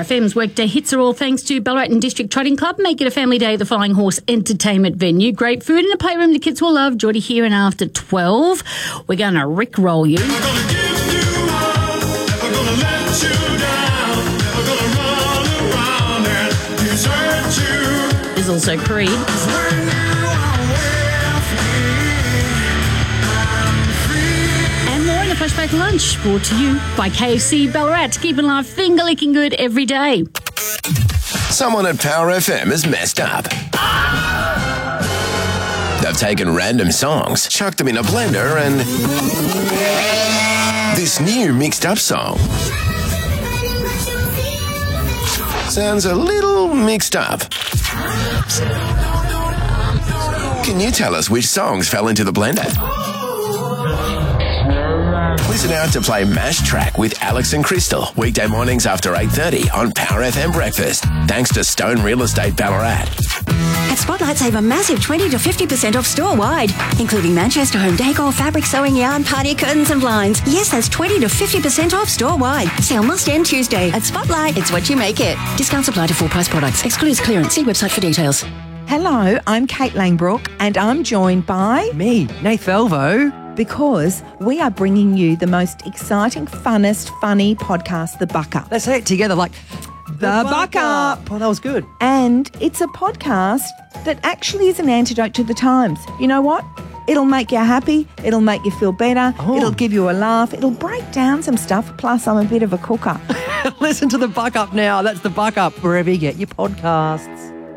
FM's Workday Hits are all thanks to Ballarat and District Trotting Club. Make it a family day at the Flying Horse Entertainment Venue. Great food and a playroom the kids will love. Geordie here and after 12. We're going to rickroll you. Never gonna give you up, never gonna let you down, never gonna run around and desert you. There's also Creed. When you are with me, I'm free. And more in the Flashback Lunch, brought to you by KFC Ballarat. Keeping life finger-licking good every day. Someone at Power FM has messed up. They've taken random songs, chucked them in a blender, and this new mixed up song sounds a little mixed up. Can you tell us which songs fell into the blender? Listen out to play Mash Track with Alex and Crystal, weekday mornings after 8:30 on Power FM Breakfast, thanks to Stone Real Estate Ballarat. At Spotlight, save a massive 20 to 50% off store-wide, including Manchester home decor, fabric, sewing yarn, party curtains and blinds. Yes, that's 20 to 50% off store-wide. Sale must end Tuesday. At Spotlight, it's what you make it. Discounts apply to full-price products. Excludes clearance. See website for details. Hello, I'm Kate Langbrook and I'm joined by... Me, Nath Elvo. Because we are bringing you the most exciting, funnest, funny podcast, The Buck Up. Let's say it together like... The Buck Up. Oh, that was good. And it's a podcast that actually is an antidote to the times. You know what? It'll make you happy. It'll make you feel better. Oh. It'll give you a laugh. It'll break down some stuff. Plus, I'm a bit of a cooker. Listen to The Buck Up now. That's The Buck Up, wherever you get your podcasts.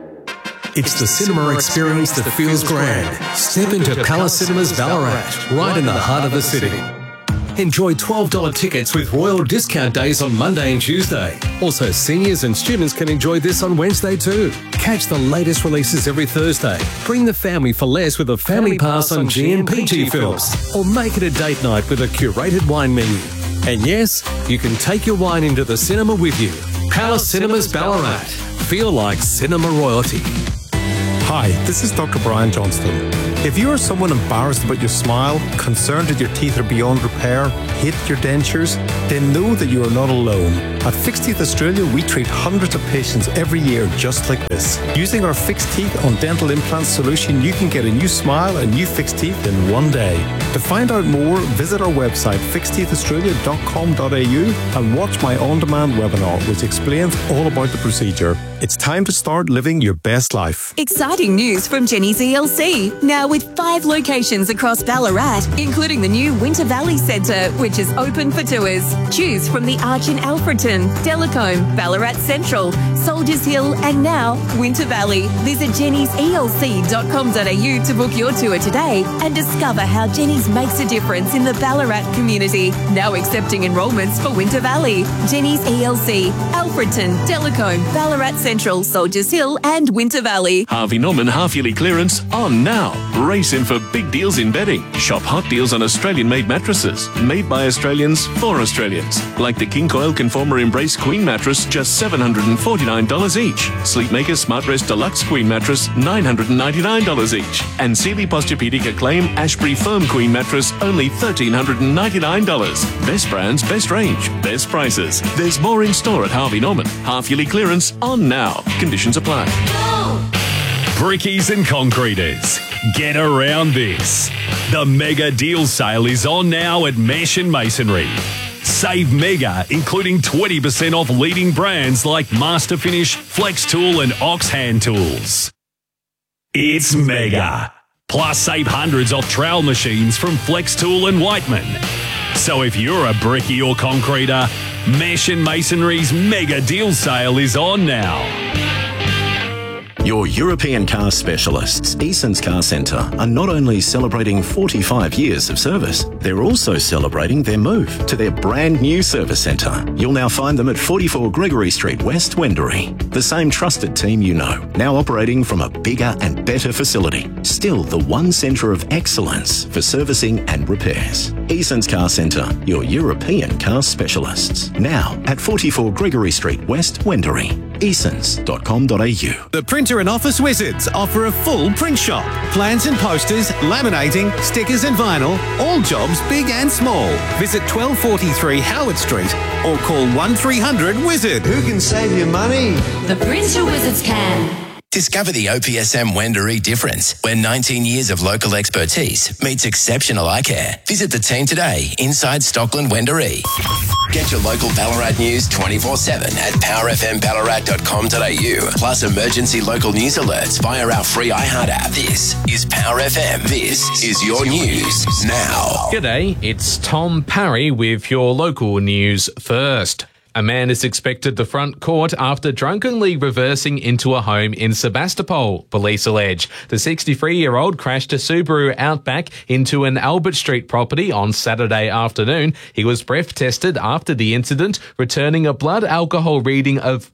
It's the cinema experience that feels grand. Step into Colour Cinemas Ballarat, right in the heart of the city. Enjoy $12 tickets with Royal Discount Days on Monday and Tuesday. Also, seniors and students can enjoy this on Wednesday too. Catch the latest releases every Thursday. Bring the family for less with a family pass on GNPG films. Or make it a date night with a curated wine menu. And yes, you can take your wine into the cinema with you. Colour Cinemas Ballarat. Feel like cinema royalty. Hi, this is Dr. Brian Johnston. If you are someone embarrassed about your smile, concerned that your teeth are beyond repair, hate your dentures, then know that you are not alone. At Fixed Teeth Australia, we treat hundreds of patients every year just like this. Using our Fixed Teeth on Dental Implant solution, you can get a new smile and new fixed teeth in one day. To find out more, visit our website fixedteethaustralia.com.au and watch my on-demand webinar, which explains all about the procedure. It's time to start living your best life. Exciting news from Jenny's ELC, now with 5 locations across Ballarat, including the new Winter Valley Centre, which is open for tours. Choose from the Arch in Alfreton, Delacombe, Ballarat Central, Soldiers Hill, and now Winter Valley. Visit jennyselc.com.au to book your tour today and discover how Jenny's makes a difference in the Ballarat community. Now accepting enrolments for Winter Valley, Jenny's ELC, Alfreton, Delacombe, Ballarat Central, Soldiers Hill, and Winter Valley. Harvey Norman half-yearly clearance on now. Race in for big deals in bedding. Shop hot deals on Australian-made mattresses. Made by Australians for Australians. Like the King Coil Conformer Embrace Queen mattress, just $749 each. Sleepmaker Smartrest Deluxe Queen mattress, $999 each. And Sealy Posturepedic Acclaim Ashbury Firm Queen mattress, only $1,399. Best brands, best range, best prices. There's more in store at Harvey Norman. Half-yearly clearance on now. Conditions apply. Brickies and concreters, get around this. The mega deal sale is on now at Mesh and Masonry. Save mega, including 20% off leading brands like Master Finish, Flex Tool and Ox Hand Tools. It's mega. Plus save hundreds off trowel machines from Flex Tool and Whiteman. So if you're a brickie or concreter, Mesh and Masonry's mega deal sale is on now. Your European car specialists, Eason's Car Centre, are not only celebrating 45 years of service, they're also celebrating their move to their brand new service centre. You'll now find them at 44 Gregory Street West, Wendouree. The same trusted team you know, now operating from a bigger and better facility. Still the one centre of excellence for servicing and repairs. Eason's Car Centre, your European car specialists. Now at 44 Gregory Street West, Wendouree. easons.com.au. The Printer and Office Wizards offer a full print shop. Plans and posters, laminating, stickers and vinyl, all jobs big and small. Visit 1243 Howard Street or call 1300 Wizard. Who can save you money? The Printer Wizards can. Discover the OPSM Wendouree difference, where 19 years of local expertise meets exceptional eye care. Visit the team today inside Stockland Wendouree. Get your local Ballarat news 24/7 at powerfmballarat.com.au. Plus emergency local news alerts via our free iHeart app. This is Power FM. This is your news now. G'day, it's Tom Parry with your local news first. A man is expected to front court after drunkenly reversing into a home in Sebastopol, police allege. The 63-year-old crashed a Subaru Outback into an Albert Street property on Saturday afternoon. He was breath tested after the incident, returning a blood alcohol reading of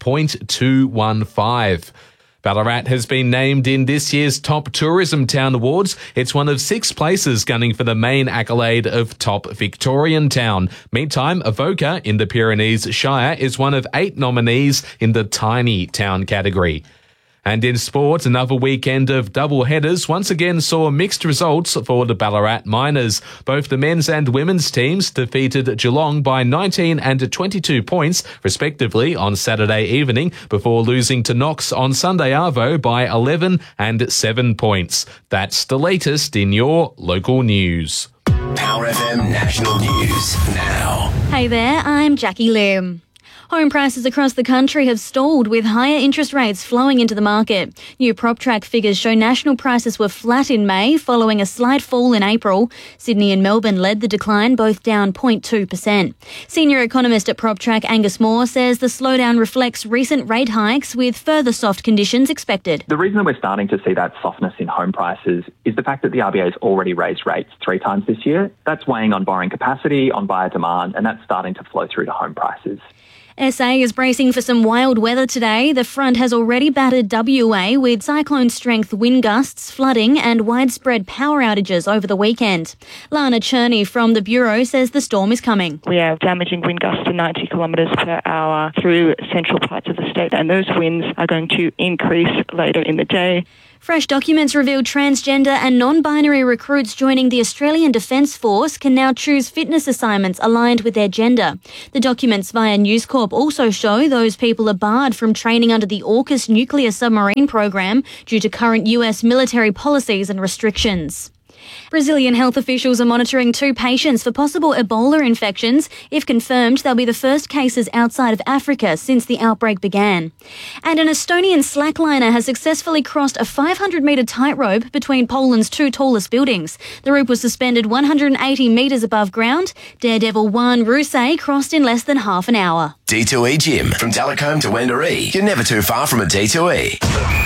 0.215. Ballarat has been named in this year's Top Tourism Town Awards. It's one of 6 places gunning for the main accolade of Top Victorian Town. Meantime, Avoca in the Pyrenees Shire is one of 8 nominees in the Tiny Town category. And in sport, another weekend of double headers once again saw mixed results for the Ballarat Miners. Both the men's and women's teams defeated Geelong by 19 and 22 points, respectively, on Saturday evening, before losing to Knox on Sunday arvo by 11 and 7 points. That's the latest in your local news. Power FM National News now. Hey there, I'm Jackie Lim. Home prices across the country have stalled with higher interest rates flowing into the market. New PropTrack figures show national prices were flat in May following a slight fall in April. Sydney and Melbourne led the decline, both down 0.2%. Senior economist at PropTrack Angus Moore says the slowdown reflects recent rate hikes with further soft conditions expected. The reason that we're starting to see that softness in home prices is the fact that the RBA has already raised rates 3 times this year. That's weighing on borrowing capacity, on buyer demand, and that's starting to flow through to home prices. SA is bracing for some wild weather today. The front has already battered WA with cyclone-strength wind gusts, flooding and widespread power outages over the weekend. Lana Cherney from the Bureau says the storm is coming. We have damaging wind gusts to 90 kilometres per hour through central parts of the state, and those winds are going to increase later in the day. Fresh documents revealed transgender and non-binary recruits joining the Australian Defence Force can now choose fitness assignments aligned with their gender. The documents via News Corp also show those people are barred from training under the AUKUS nuclear submarine program due to current US military policies and restrictions. Brazilian health officials are monitoring 2 patients for possible Ebola infections. If confirmed, they'll be the first cases outside of Africa since the outbreak began. And an Estonian slackliner has successfully crossed a 500-metre tightrope between Poland's 2 tallest buildings. The rope was suspended 180 metres above ground. Daredevil Juan Ruse crossed in less than half an hour. D2E Gym. From Telecombe to Wendouree, you're never too far from a D2E.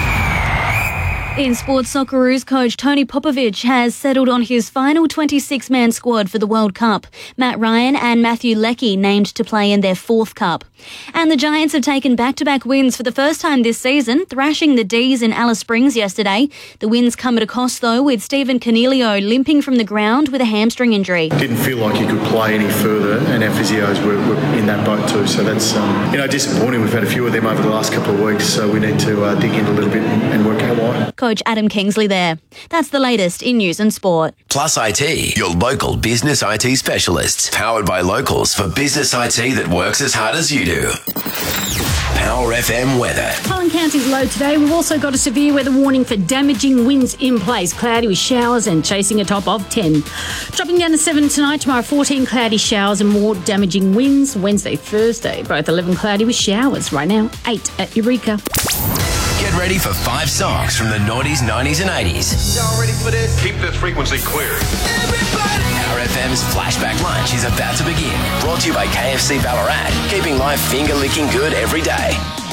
In sports, Socceroos coach Tony Popovic has settled on his final 26-man squad for the World Cup. Matt Ryan and Matthew Leckie named to play in their 4th Cup. And the Giants have taken back-to-back wins for the first time this season, thrashing the D's in Alice Springs yesterday. The wins come at a cost, though, with Stephen Cornelio limping from the ground with a hamstring injury. Didn't feel like he could play any further, and our physios were in that boat too. So that's disappointing. We've had a few of them over the last couple of weeks, so we need to dig in a little bit and work out why. Coach Adam Kingsley there. That's the latest in news and sport. Plus IT, your local business IT specialists. Powered by locals for business IT that works as hard as you do. Power FM weather. Cullen County's low today. We've also got a severe weather warning for damaging winds in place. Cloudy with showers and chasing a top of 10. Dropping down to 7 tonight. Tomorrow 14 cloudy showers and more damaging winds. Wednesday, Thursday, both 11 cloudy with showers. Right now, 8 at Eureka. Get ready for 5 songs from the 90s, 90s and 80s. Y'all ready for this? Keep this frequency clear. Power FM's Flashback Lunch is about to begin. Brought to you by KFC Ballarat. Keeping life finger-licking good every day.